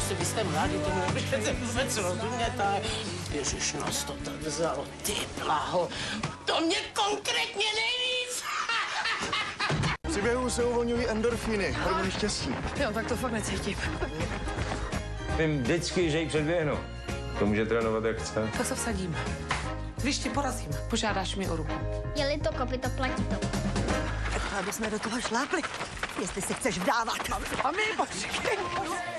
prostě vy jste mladí, to můžete vůbec rozumět, ale ježiš, nás to tak vzalo, ty blaho, to mě konkrétně nejvíc. Při běhu se uvolňují endorfíny, hormony štěstí. Jo, tak to fakt necítím. Vím vždycky, že ji předběhnu. To může trénovat, jak chce. Tak se vsadíme. Když tě porazím, požádáš mi o ruku. Je-li to kopyto, platí to. Tak aby jsme do toho šlápli, jestli se chceš vdávat. A my, počkej.